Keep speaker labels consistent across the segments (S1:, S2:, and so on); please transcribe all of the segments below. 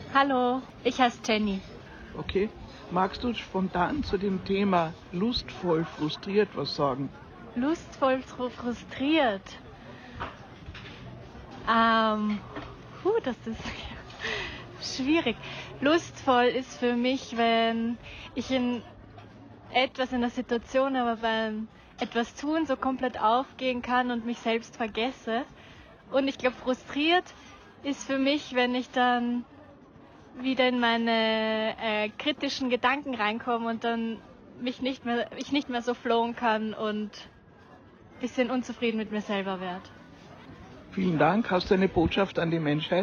S1: Hallo, ich heiße Jenny.
S2: Okay. Magst du spontan zu dem Thema lustvoll frustriert was sagen?
S1: Lustvoll frustriert. Das ist schwierig. Lustvoll ist für mich, wenn ich in der Situation, aber beim etwas tun so komplett aufgehen kann und mich selbst vergesse. Und ich glaube, frustriert ist für mich, wenn ich dann wieder in meine kritischen Gedanken reinkomme und dann ich nicht mehr so flowen kann und ein bisschen unzufrieden mit mir selber werde.
S2: Vielen Dank. Hast du eine Botschaft an die Menschheit?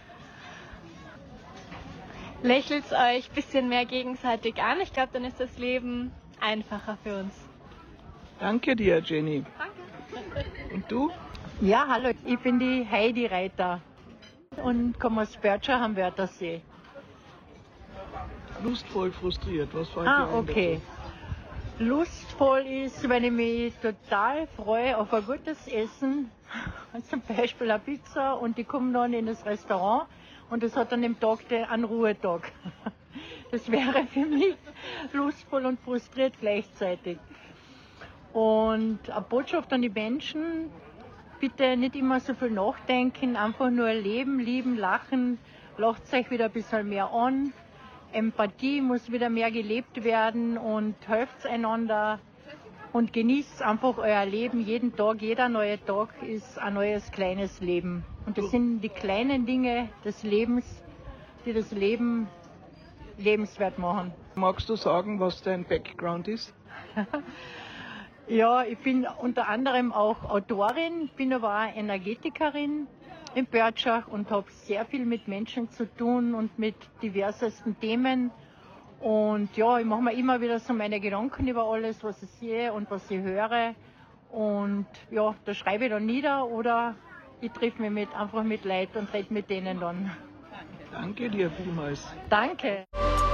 S1: Lächelt euch ein bisschen mehr gegenseitig an. Ich glaube, dann ist das Leben einfacher für uns.
S2: Danke dir, Jenny.
S1: Danke.
S2: Und du?
S3: Ja, hallo, ich bin die Heidi Reiter und komme aus Börtscher am Wörthersee.
S2: Lustvoll frustriert, was fällt dir ein
S3: Okay. Lustvoll ist, wenn ich mich total freue auf ein gutes Essen, zum Beispiel eine Pizza, und ich komme dann in das Restaurant und das hat dann im Tag einen Ruhetag. Das wäre für mich lustvoll und frustriert gleichzeitig. Und eine Botschaft an die Menschen: Bitte nicht immer so viel nachdenken, einfach nur leben, lieben, lachen, lacht euch wieder ein bisschen mehr an. Empathie muss wieder mehr gelebt werden und helft einander und genießt einfach euer Leben. Jeden Tag, jeder neue Tag ist ein neues kleines Leben. Und das sind die kleinen Dinge des Lebens, die das Leben lebenswert machen.
S2: Magst du sagen, was dein Background ist?
S3: Ja, ich bin unter anderem auch Autorin, bin aber auch Energetikerin in Börtschach und habe sehr viel mit Menschen zu tun und mit diversesten Themen. Und ja, ich mache mir immer wieder so meine Gedanken über alles, was ich sehe und was ich höre. Und ja, da schreibe ich dann nieder oder ich treffe mich einfach mit Leuten und rede mit denen dann.
S2: Danke dir vielmals.
S3: Danke.